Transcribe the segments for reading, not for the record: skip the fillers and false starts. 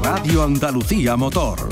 Radio Andalucía Motor.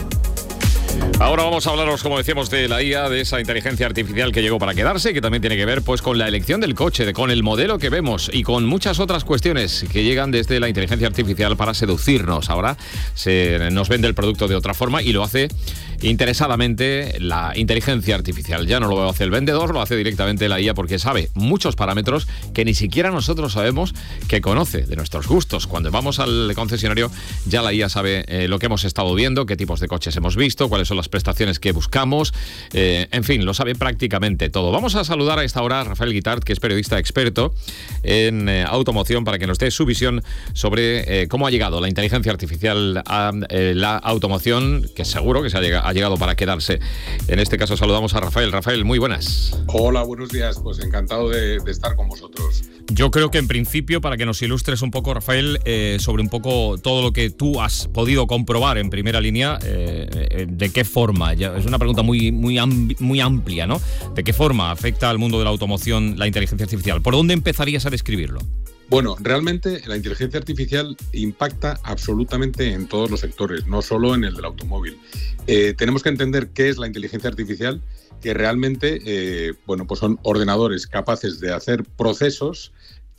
Ahora vamos a hablaros, como decíamos, de la IA, de esa inteligencia artificial que llegó para quedarse, que también tiene que ver pues con la elección del coche, con el modelo que vemos y con muchas otras cuestiones que llegan desde la inteligencia artificial para seducirnos. Ahora se nos vende el producto de otra forma y lo hace interesadamente la inteligencia artificial. Ya no lo hace el vendedor, lo hace directamente la IA porque sabe muchos parámetros que ni siquiera nosotros sabemos que conoce de nuestros gustos. Cuando vamos al concesionario ya la IA sabe lo que hemos estado viendo, qué tipos de coches hemos visto, cuáles son las prestaciones que buscamos, en fin, lo sabe prácticamente todo. Vamos a saludar a esta hora a Rafael Guitart, que es periodista experto en automoción, para que nos dé su visión sobre cómo ha llegado la inteligencia artificial a la automoción, que seguro que se ha llegado para quedarse. En este caso saludamos a Rafael. Rafael, muy buenas. Hola, buenos días. Pues encantado de estar con vosotros. Yo creo que en principio, para que nos ilustres un poco, Rafael, sobre un poco todo lo que tú has podido comprobar en primera línea, ¿de qué forma? Ya, es una pregunta muy amplia, ¿no? ¿De qué forma afecta al mundo de la automoción la inteligencia artificial? ¿Por dónde empezarías a describirlo? Bueno, realmente la inteligencia artificial impacta absolutamente en todos los sectores, no solo en el del automóvil. Tenemos que entender qué es la inteligencia artificial, que realmente pues son ordenadores capaces de hacer procesos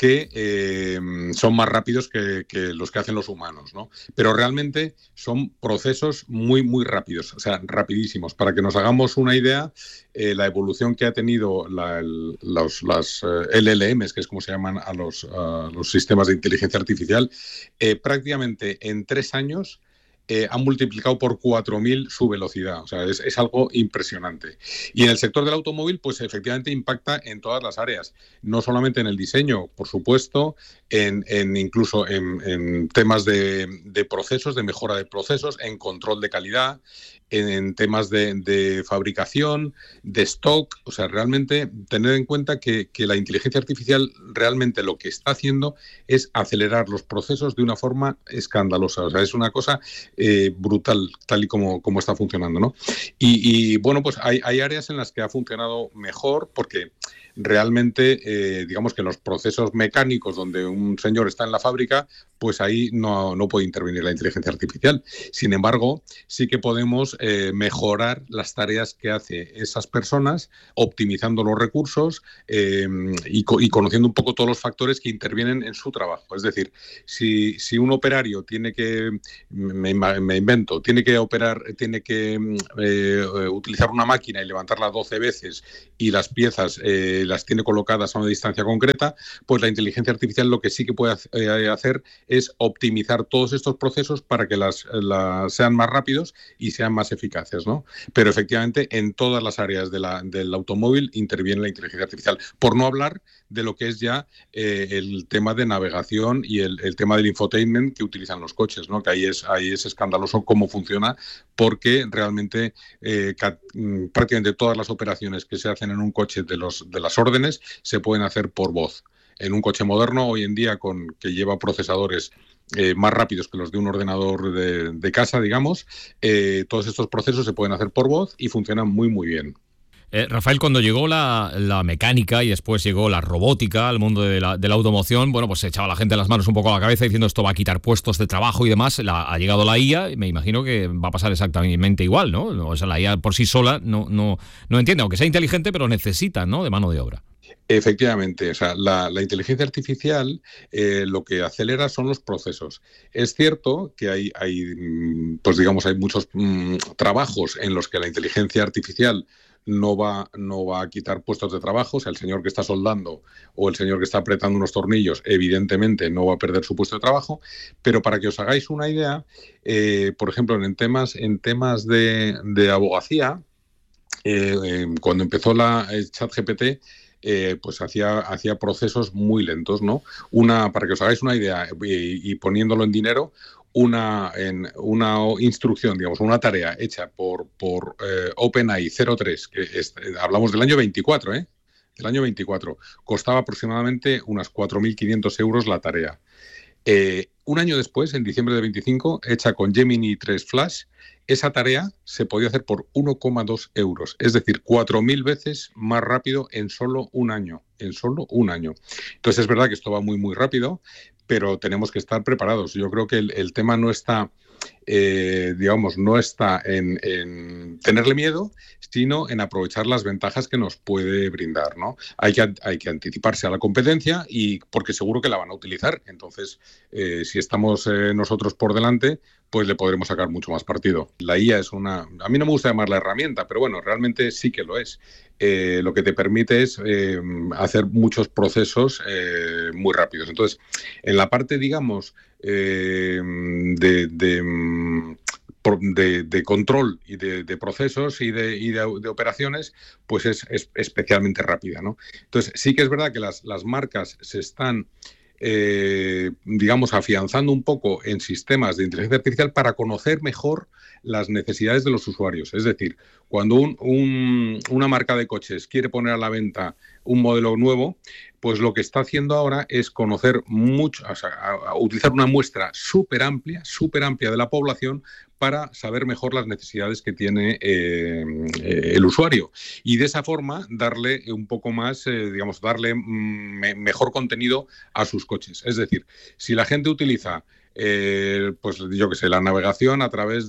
que son más rápidos que los que hacen los humanos, ¿no? Pero realmente son procesos muy rápidos, o sea, rapidísimos. Para que nos hagamos una idea, la evolución que ha tenido las LLMs, que es como se llaman a los sistemas de inteligencia artificial, prácticamente en 3 años han multiplicado por 4.000 su velocidad. O sea, es algo impresionante. Y en el sector del automóvil, pues efectivamente impacta en todas las áreas. No solamente en el diseño, por supuesto, incluso en temas de procesos, de mejora de procesos, en control de calidad, en temas de fabricación, de stock. O sea, realmente tener en cuenta que la inteligencia artificial realmente lo que está haciendo es acelerar los procesos de una forma escandalosa. O sea, es una cosa brutal, tal y como está funcionando, ¿no? Y bueno, pues hay áreas en las que ha funcionado mejor porque realmente, digamos que en los procesos mecánicos donde un señor está en la fábrica, pues ahí no puede intervenir la inteligencia artificial. Sin embargo, sí que podemos mejorar las tareas que hace esas personas, optimizando los recursos y conociendo un poco todos los factores que intervienen en su trabajo. Es decir, si un operario tiene que, me invento, tiene que operar, tiene que utilizar una máquina y levantarla 12 veces y las piezas las tiene colocadas a una distancia concreta, pues la inteligencia artificial lo que sí que puede hacer es optimizar todos estos procesos para que sean más rápidos y sean más eficaces, ¿no? Pero efectivamente en todas las áreas del automóvil interviene la inteligencia artificial, por no hablar de lo que es ya el tema de navegación y el tema del infotainment que utilizan los coches, ¿no? Que ahí es escandaloso cómo funciona, porque realmente prácticamente todas las operaciones que se hacen en un coche de las órdenes se pueden hacer por voz. En un coche moderno hoy en día que lleva procesadores más rápidos que los de un ordenador de casa, digamos, todos estos procesos se pueden hacer por voz y funcionan muy bien. Rafael, cuando llegó la mecánica y después llegó la robótica al mundo de la automoción, bueno, pues se echaba la gente las manos un poco a la cabeza diciendo esto va a quitar puestos de trabajo y demás. Ha llegado la IA y me imagino que va a pasar exactamente igual, ¿no? O sea, la IA por sí sola no entiende, aunque sea inteligente, pero necesita, ¿no?, de mano de obra. Efectivamente, o sea, la inteligencia artificial lo que acelera son los procesos. Es cierto que hay muchos trabajos en los que la inteligencia artificial no va a quitar puestos de trabajo. O sea, el señor que está soldando o el señor que está apretando unos tornillos, evidentemente no va a perder su puesto de trabajo. Pero para que os hagáis una idea, por ejemplo, en temas de abogacía, cuando empezó el ChatGPT, pues hacía procesos muy lentos, ¿no? Para que os hagáis una idea y poniéndolo en dinero, una instrucción, digamos, una tarea hecha por OpenAI 03, hablamos del año 24, del año 24, costaba aproximadamente unas 4.500 euros la tarea. Un año después, en diciembre de 25, hecha con Gemini 3 Flash, esa tarea se podía hacer por 1,2 euros, es decir, 4.000 veces más rápido en solo un año. Entonces es verdad que esto va muy rápido, pero tenemos que estar preparados. Yo creo que el tema no está digamos, no está en tenerle miedo, sino en aprovechar las ventajas que nos puede brindar, ¿no? Hay que anticiparse a la competencia y porque seguro que la van a utilizar. Entonces, si estamos nosotros por delante, pues le podremos sacar mucho más partido. La IA es a mí no me gusta llamarla herramienta, pero bueno, realmente sí que lo es. Lo que te permite es hacer muchos procesos muy rápidos. Entonces, en la parte, digamos, de control y de procesos y de operaciones, pues es especialmente rápida, ¿no? Entonces, sí que es verdad que las marcas se están digamos, afianzando un poco en sistemas de inteligencia artificial para conocer mejor las necesidades de los usuarios. Es decir, cuando una marca de coches quiere poner a la venta un modelo nuevo, pues lo que está haciendo ahora es conocer mucho, o sea, a utilizar una muestra súper amplia de la población para saber mejor las necesidades que tiene el usuario y de esa forma darle un poco más, digamos, darle mejor contenido a sus coches. Es decir, si la gente utiliza pues yo qué sé, la navegación a través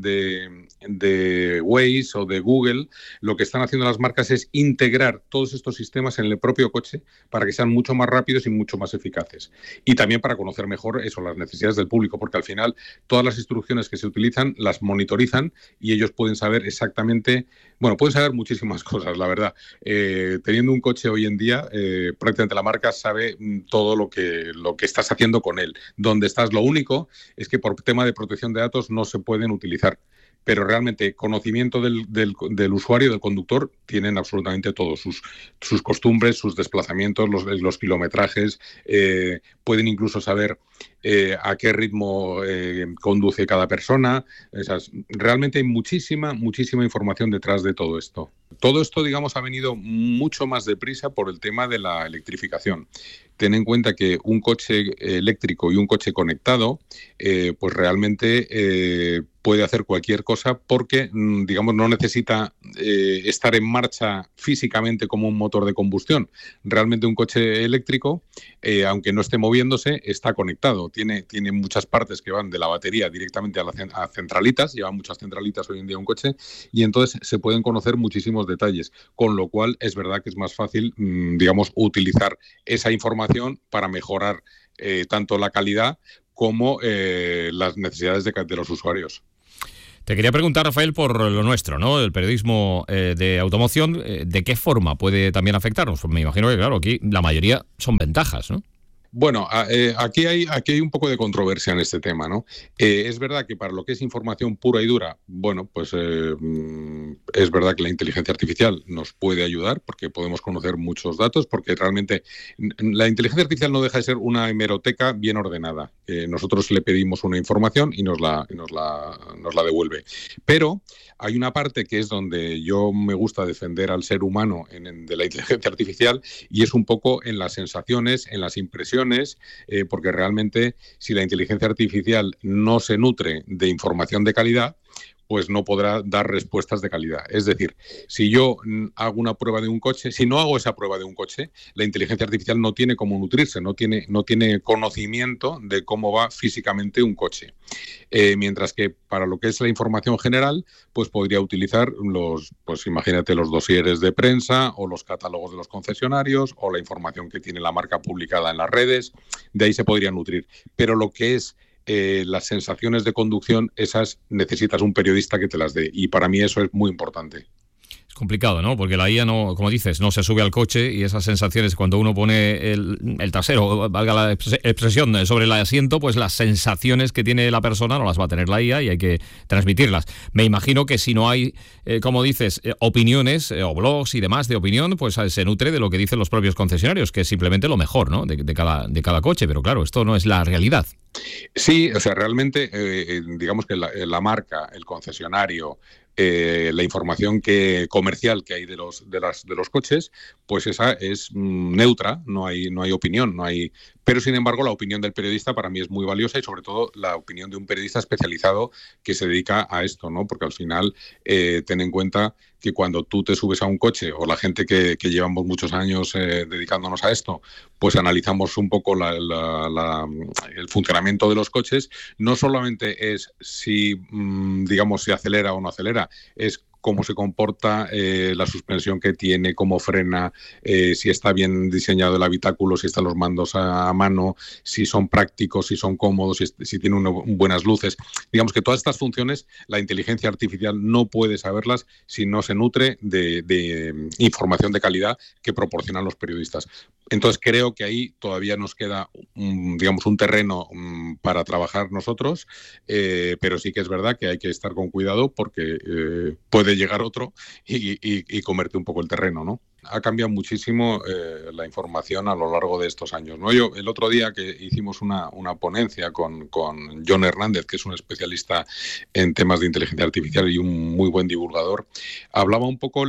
de Waze o de Google, lo que están haciendo las marcas es integrar todos estos sistemas en el propio coche para que sean mucho más rápidos y mucho más eficaces. Y también para conocer mejor eso, las necesidades del público, porque al final todas las instrucciones que se utilizan las monitorizan y ellos pueden saber exactamente, bueno, pueden saber muchísimas cosas, la verdad. Teniendo un coche hoy en día, prácticamente la marca sabe todo lo que estás haciendo con él, dónde estás. Lo único es que por tema de protección de datos no se pueden utilizar, pero realmente conocimiento del usuario, del conductor, tienen absolutamente todos, sus costumbres, sus desplazamientos, los kilometrajes, pueden incluso saber a qué ritmo conduce cada persona. Realmente hay muchísima información detrás de todo esto. Todo esto, digamos, ha venido mucho más deprisa por el tema de la electrificación. Ten en cuenta que un coche eléctrico y un coche conectado, pues realmente puede hacer cualquier cosa porque, digamos, no necesita estar en marcha físicamente como un motor de combustión. Realmente un coche eléctrico, aunque no esté moviéndose, está conectado. Tiene muchas partes que van de la batería directamente a centralitas, lleva muchas centralitas hoy en día un coche, y entonces se pueden conocer muchísimos detalles, con lo cual es verdad que es más fácil, digamos, utilizar esa información para mejorar tanto la calidad como las necesidades de los usuarios. Te quería preguntar, Rafael, por lo nuestro, ¿no? El periodismo de automoción, ¿de qué forma puede también afectarnos? Pues me imagino que, claro, aquí la mayoría son ventajas, ¿no? Bueno, aquí hay un poco de controversia en este tema, ¿no? Es verdad que para lo que es información pura y dura, bueno, pues es verdad que la inteligencia artificial nos puede ayudar porque podemos conocer muchos datos, porque realmente la inteligencia artificial no deja de ser una hemeroteca bien ordenada. Nosotros le pedimos una información y nos la devuelve. Pero hay una parte que es donde yo me gusta defender al ser humano de la inteligencia artificial, y es un poco en las sensaciones, en las impresiones, porque realmente si la inteligencia artificial no se nutre de información de calidad, pues no podrá dar respuestas de calidad. Es decir, si yo hago una prueba de un coche, si no hago esa prueba de un coche, la inteligencia artificial no tiene cómo nutrirse, no tiene conocimiento de cómo va físicamente un coche. Mientras que para lo que es la información general, pues podría utilizar pues imagínate los dosieres de prensa o los catálogos de los concesionarios o la información que tiene la marca publicada en las redes, de ahí se podría nutrir. Pero lo que es las sensaciones de conducción, esas necesitas un periodista que te las dé, y para mí eso es muy importante. Es complicado, ¿no? Porque la IA, no, como dices, no se sube al coche, y esas sensaciones cuando uno pone el trasero, valga la expresión, sobre el asiento, pues las sensaciones que tiene la persona no las va a tener la IA y hay que transmitirlas. Me imagino que si no hay, como dices, opiniones o blogs y demás de opinión, pues se nutre de lo que dicen los propios concesionarios, que es simplemente lo mejor, ¿no? de cada coche, pero claro, esto no es la realidad. Sí, o sea, realmente, digamos que la marca, el concesionario, la información comercial que hay de los coches, pues esa es neutra, no hay opinión, no hay Pero, sin embargo, la opinión del periodista para mí es muy valiosa y, sobre todo, la opinión de un periodista especializado que se dedica a esto, ¿no? Porque al final, ten en cuenta que cuando tú te subes a un coche, o la gente que llevamos muchos años dedicándonos a esto, pues analizamos un poco el funcionamiento de los coches. No solamente es si, digamos, si acelera o no acelera, es cómo se comporta, la suspensión que tiene, cómo frena, si está bien diseñado el habitáculo, si están los mandos a mano, si son prácticos, si son cómodos, si tienen buenas luces. Digamos que todas estas funciones, la inteligencia artificial no puede saberlas si no se nutre de información de calidad que proporcionan los periodistas. Entonces creo que ahí todavía nos queda, digamos, un terreno para trabajar nosotros, pero sí que es verdad que hay que estar con cuidado porque puede llegar otro y comerte un poco el terreno, ¿no? Ha cambiado muchísimo la información a lo largo de estos años, ¿no? Yo el otro día que hicimos una ponencia con John Hernández, que es un especialista en temas de inteligencia artificial y un muy buen divulgador, hablaba un poco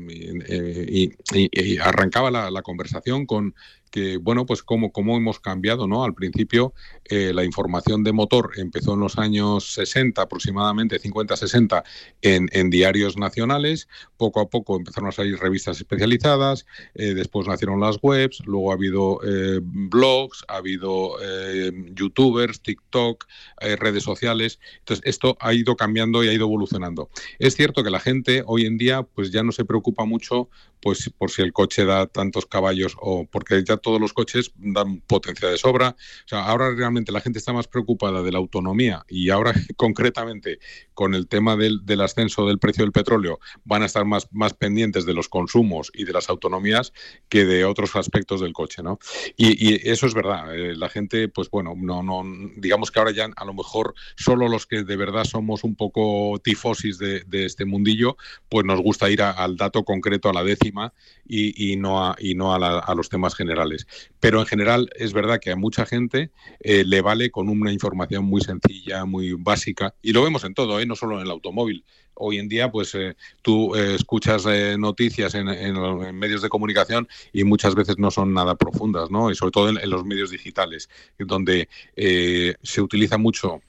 y arrancaba la conversación con que, bueno, pues cómo hemos cambiado, ¿no? Al principio la información de motor empezó en los años 60, aproximadamente 50-60, en diarios nacionales. Poco a poco empezaron a salir revistas especializadas, después nacieron las webs, luego ha habido blogs, ha habido youtubers, TikTok, redes sociales. Entonces esto ha ido cambiando y ha ido evolucionando. Es cierto que la gente hoy en día pues ya no se preocupa mucho pues por si el coche da tantos caballos, o porque ya todos los coches dan potencia de sobra. O sea, ahora realmente la gente está más preocupada de la autonomía, y ahora concretamente con el tema del ascenso del precio del petróleo van a estar más pendientes de los consumos y de las autonomías que de otros aspectos del coche, ¿no? Y eso es verdad. La gente, pues bueno, no digamos que ahora ya a lo mejor solo los que de verdad somos un poco tifosis de este mundillo, pues nos gusta ir al dato concreto, a la décima, y no a los temas generales. Pero en general es verdad que a mucha gente le vale con una información muy sencilla, muy básica, y lo vemos en todo, no solo en el automóvil. Hoy en día, pues tú escuchas noticias en medios de comunicación y muchas veces no son nada profundas, ¿no? Y sobre todo en los medios digitales, donde se utiliza mucho,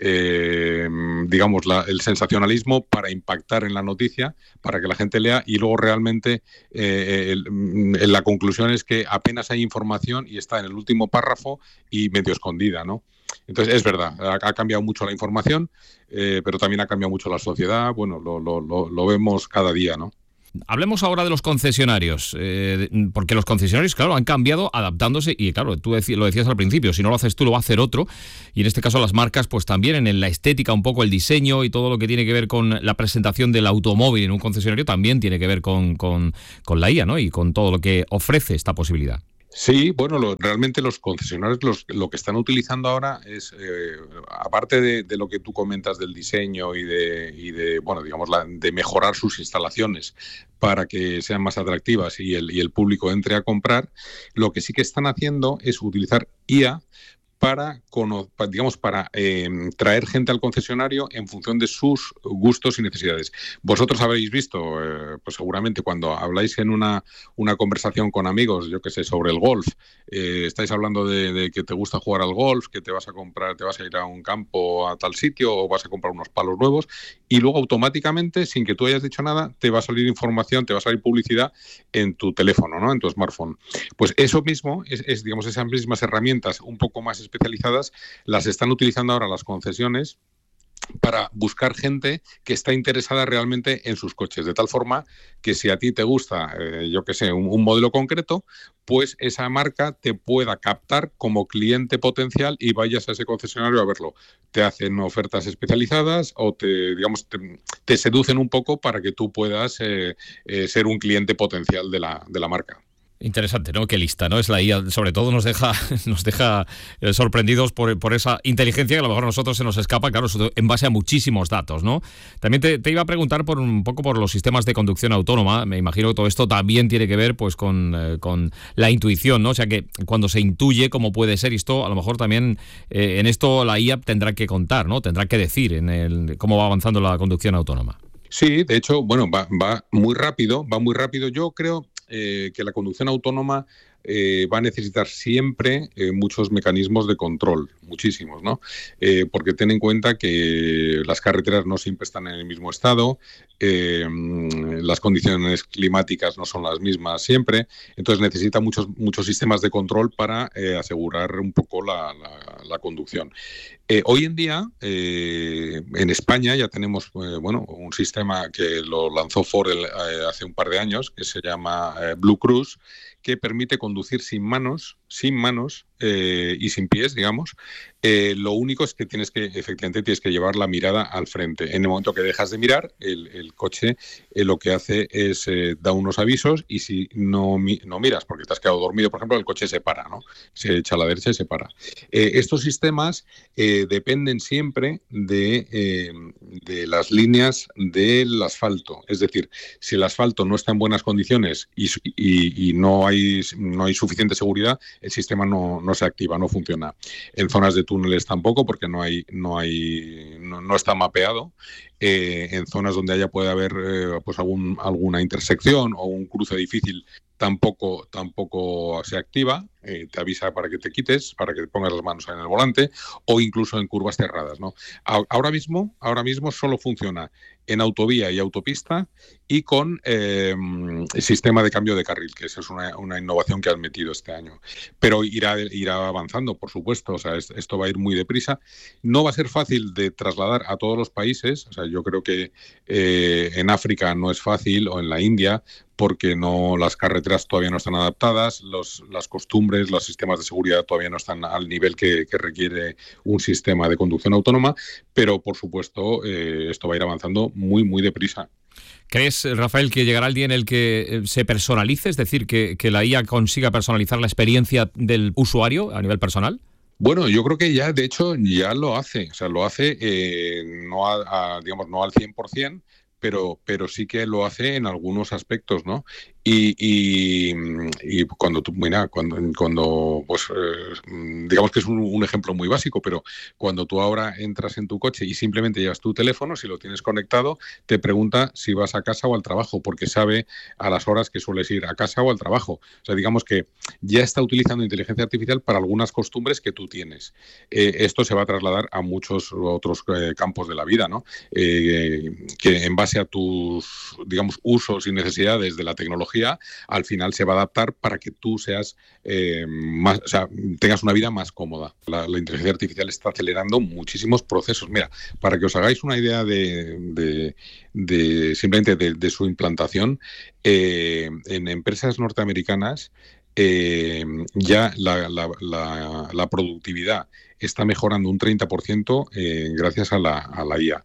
digamos, el sensacionalismo para impactar en la noticia, para que la gente lea, y luego realmente la conclusión es que apenas hay información y está en el último párrafo y medio escondida, ¿no? Entonces, es verdad, ha cambiado mucho la información, pero también ha cambiado mucho la sociedad. Bueno, lo vemos cada día, ¿no? Hablemos ahora de los concesionarios, porque los concesionarios, claro, han cambiado adaptándose, y claro, tú lo decías al principio, si no lo haces tú lo va a hacer otro, y en este caso las marcas pues también en la estética, un poco el diseño y todo lo que tiene que ver con la presentación del automóvil en un concesionario también tiene que ver con la IA, ¿no? Y con todo lo que ofrece esta posibilidad. Sí, bueno, realmente los concesionarios lo que están utilizando ahora es, aparte de lo que tú comentas del diseño y de bueno, digamos, de mejorar sus instalaciones para que sean más atractivas y el público entre a comprar, lo que sí que están haciendo es utilizar IA para traer gente al concesionario en función de sus gustos y necesidades. Vosotros habréis visto, pues seguramente cuando habláis en una conversación con amigos, yo qué sé, sobre el golf, estáis hablando de que te gusta jugar al golf, que te vas a ir a un campo a tal sitio, o vas a comprar unos palos nuevos, y luego automáticamente, sin que tú hayas dicho nada, te va a salir información, te va a salir publicidad en tu teléfono, ¿no? En tu smartphone. Pues eso mismo, digamos, esas mismas herramientas un poco más especializadas, las están utilizando ahora las concesiones para buscar gente que está interesada realmente en sus coches, de tal forma que si a ti te gusta, yo qué sé, un modelo concreto, pues esa marca te pueda captar como cliente potencial y vayas a ese concesionario a verlo. Te hacen ofertas especializadas o te seducen un poco para que tú puedas ser un cliente potencial de la marca. Interesante, ¿no? Qué lista, ¿no? Es la IA, sobre todo nos deja sorprendidos por esa inteligencia que a lo mejor a nosotros se nos escapa, claro, en base a muchísimos datos, ¿no? También te iba a preguntar un poco por los sistemas de conducción autónoma. Me imagino que todo esto también tiene que ver pues con la intuición, ¿no? O sea que cuando se intuye cómo puede ser esto, a lo mejor también en esto la IA tendrá que contar, ¿no? Tendrá que decir cómo va avanzando la conducción autónoma. Sí, de hecho, bueno, va muy rápido. Yo creo que la conducción autónoma va a necesitar siempre muchos mecanismos de control, muchísimos, ¿no? Porque ten en cuenta que las carreteras no siempre están en el mismo estado, las condiciones climáticas no son las mismas siempre, entonces necesita muchos sistemas de control para asegurar un poco la conducción. Hoy en día, en España ya tenemos un sistema que lo lanzó Ford hace un par de años, que se llama Blue Cruise, que permite conducir sin manos y sin pies, digamos. Lo único es que efectivamente tienes que llevar la mirada al frente. En el momento que dejas de mirar, el coche lo que hace es da unos avisos, y si no miras porque te has quedado dormido, por ejemplo, el coche se para, ¿no? Se echa a la derecha y se para. Estos sistemas dependen siempre de las líneas del asfalto. Es decir, si el asfalto no está en buenas condiciones y no hay suficiente seguridad, el sistema no se activa, no funciona. En zonas de túneles tampoco, porque no está mapeado. En zonas donde puede haber alguna intersección o un cruce difícil, tampoco se activa. Te avisa para que te quites, para que te pongas las manos en el volante, o incluso en curvas cerradas, ¿no? Ahora mismo solo funciona en autovía y autopista, y con el sistema de cambio de carril, que esa es una innovación que han metido este año. Pero irá avanzando, por supuesto. O sea, esto va a ir muy deprisa. No va a ser fácil de trasladar a todos los países. O sea, yo creo que en África no es fácil, o en la India, porque las carreteras todavía no están adaptadas, las costumbres, los sistemas de seguridad todavía no están al nivel que requiere un sistema de conducción autónoma, pero por supuesto esto va a ir avanzando muy, muy deprisa. ¿Crees, Rafael, que llegará el día en el que se personalice, es decir, que la IA consiga personalizar la experiencia del usuario a nivel personal? Bueno, yo creo que de hecho ya lo hace. O sea, lo hace no al 100%, pero sí que lo hace en algunos aspectos, ¿no? Y cuando digamos que es un ejemplo muy básico, pero cuando tú ahora entras en tu coche y simplemente llevas tu teléfono, si lo tienes conectado, te pregunta si vas a casa o al trabajo, porque sabe a las horas que sueles ir a casa o al trabajo. O sea, digamos que ya está utilizando inteligencia artificial para algunas costumbres que tú tienes. Esto se va a trasladar a muchos otros campos de la vida, ¿no? Que en base a tus, digamos, usos y necesidades de la tecnología, al final se va a adaptar para que tú seas tengas una vida más cómoda. La inteligencia artificial está acelerando muchísimos procesos. Mira, para que os hagáis una idea simplemente de su implantación, en empresas norteamericanas ya la productividad está mejorando un 30% gracias a la IA.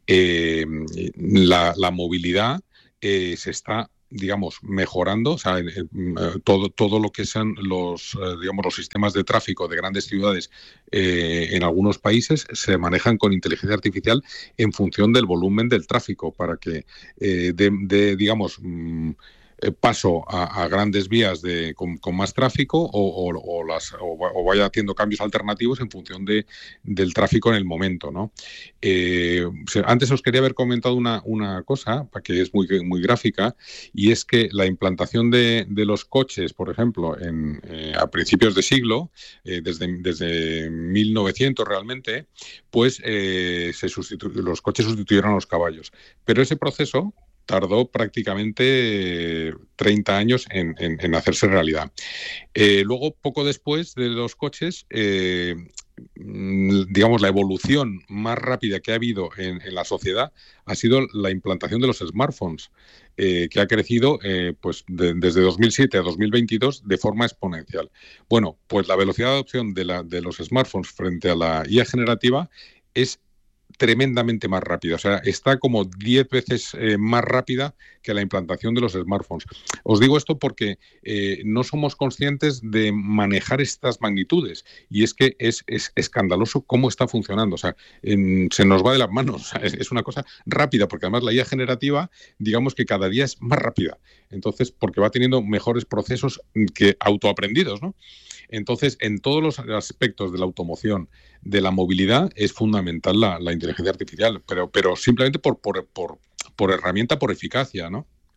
La movilidad se está, digamos, mejorando. O sea, todo lo que sean los sistemas de tráfico de grandes ciudades en algunos países se manejan con inteligencia artificial en función del volumen del tráfico, para que digamos, paso a grandes vías con más tráfico, o vaya haciendo cambios alternativos en función del tráfico en el momento, ¿no? Antes os quería haber comentado una cosa que es muy, muy gráfica, y es que la implantación de los coches, por ejemplo, a principios de siglo, desde 1900 realmente, pues los coches sustituyeron a los caballos. Pero ese proceso tardó prácticamente 30 años en hacerse realidad. Luego, poco después de los coches, digamos, la evolución más rápida que ha habido en la sociedad ha sido la implantación de los smartphones, que ha crecido desde 2007 a 2022 de forma exponencial. Bueno, pues la velocidad de adopción de los smartphones frente a la IA generativa es tremendamente más rápida. O sea, está como 10 veces más rápida que la implantación de los smartphones. Os digo esto porque no somos conscientes de manejar estas magnitudes, y es que es escandaloso cómo está funcionando. O sea, se nos va de las manos. O sea, es una cosa rápida, porque además la IA generativa, digamos que cada día es más rápida. Entonces, porque va teniendo mejores procesos que autoaprendidos, ¿no? Entonces, en todos los aspectos de la automoción, de la movilidad, es fundamental la inteligencia artificial, pero simplemente por herramienta, por eficacia, ¿no?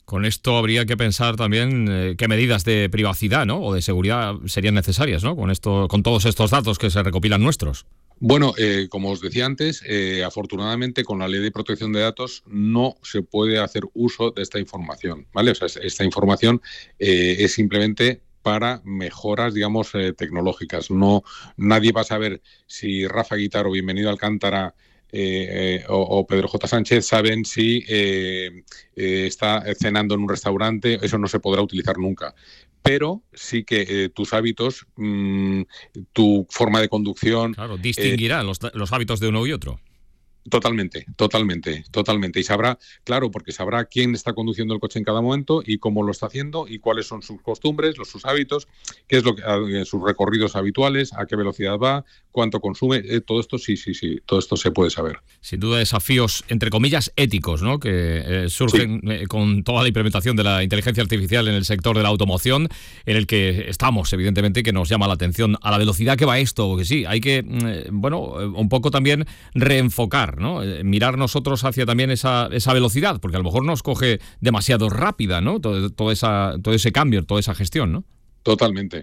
Con esto habría que pensar también qué medidas de privacidad, ¿no? O de seguridad serían necesarias, ¿no? Con todos estos datos que se recopilan nuestros. Bueno, como os decía antes, afortunadamente con la Ley de Protección de Datos no se puede hacer uso de esta información, ¿vale? O sea, esta información es simplemente para mejoras, digamos, tecnológicas. No, nadie va a saber si Rafa Guitart o Bienvenido Alcántara o Pedro J. Sánchez saben si está cenando en un restaurante. Eso no se podrá utilizar nunca. Pero sí que tus hábitos, tu forma de conducción... Claro, distinguirá los hábitos de uno y otro. Totalmente. Y sabrá, claro, porque sabrá quién está conduciendo el coche en cada momento y cómo lo está haciendo y cuáles son sus costumbres, sus hábitos, qué es sus recorridos habituales, a qué velocidad va, cuánto consume. Todo esto sí, todo esto se puede saber. Sin duda, desafíos, entre comillas, éticos, ¿no? Que surgen con toda la implementación de la inteligencia artificial en el sector de la automoción, en el que estamos, evidentemente, que nos llama la atención a la velocidad que va esto, que sí, hay que, un poco también reenfocar, ¿no? Mirar nosotros hacia también esa velocidad, porque a lo mejor nos coge demasiado rápida, ¿no? Todo ese cambio, toda esa gestión, ¿no? Totalmente.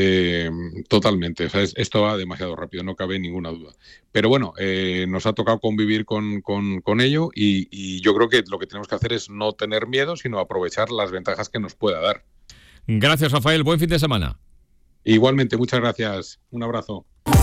O sea, esto va demasiado rápido, no cabe ninguna duda. Pero bueno, nos ha tocado convivir con ello y yo creo que lo que tenemos que hacer es no tener miedo, sino aprovechar las ventajas que nos pueda dar. Gracias, Rafael. Buen fin de semana. Igualmente, muchas gracias. Un abrazo.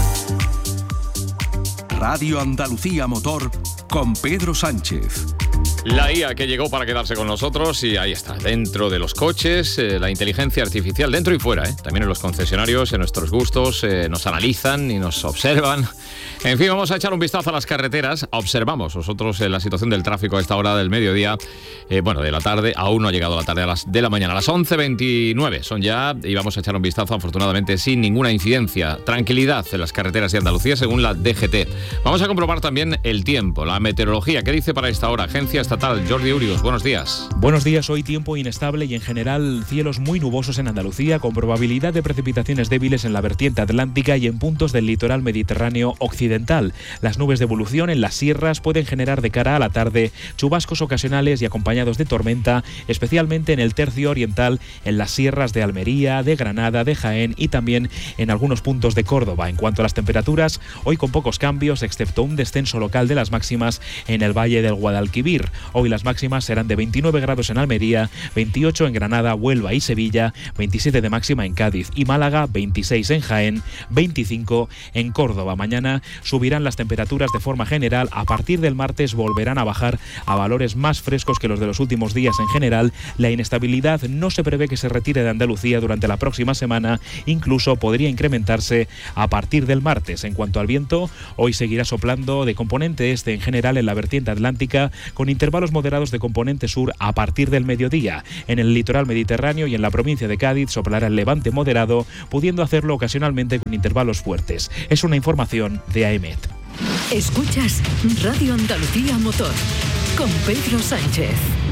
Radio Andalucía Motor con Pedro Sánchez. La IA que llegó para quedarse con nosotros y ahí está, dentro de los coches, la inteligencia artificial, dentro y fuera, también en los concesionarios, en nuestros gustos, nos analizan y nos observan. En fin, vamos a echar un vistazo a las carreteras. Observamos nosotros la situación del tráfico a esta hora del mediodía, de la tarde, aún no ha llegado la tarde de la mañana, a las 11:29 son ya, y vamos a echar un vistazo afortunadamente sin ninguna incidencia. Tranquilidad en las carreteras de Andalucía según la DGT. Vamos a comprobar también el tiempo, la meteorología. ¿Qué dice para esta hora? Agencia Estatal, Jordi Urius, buenos días. Buenos días, hoy tiempo inestable y en general cielos muy nubosos en Andalucía, con probabilidad de precipitaciones débiles en la vertiente atlántica y en puntos del litoral mediterráneo occidental. Las nubes de evolución en las sierras pueden generar de cara a la tarde chubascos ocasionales y acompañados de tormenta, especialmente en el tercio oriental, en las sierras de Almería, de Granada, de Jaén y también en algunos puntos de Córdoba. En cuanto a las temperaturas, hoy con pocos cambios, excepto un descenso local de las máximas en el valle del Guadalquivir. Hoy las máximas serán de 29 grados en Almería, 28 en Granada, Huelva y Sevilla, 27 de máxima en Cádiz y Málaga, 26 en Jaén, 25 en Córdoba. Mañana subirán las temperaturas de forma general. A partir del martes volverán a bajar a valores más frescos que los de los últimos días en general. La inestabilidad no se prevé que se retire de Andalucía durante la próxima semana, incluso podría incrementarse a partir del martes. En cuanto al viento, hoy seguirá soplando de componente este en general en la vertiente atlántica, con intervalos moderados de componente sur a partir del mediodía. En el litoral mediterráneo y en la provincia de Cádiz soplará el levante moderado, pudiendo hacerlo ocasionalmente con intervalos fuertes. Es una información de AEMET. Escuchas Radio Andalucía Motor con Pedro Sánchez.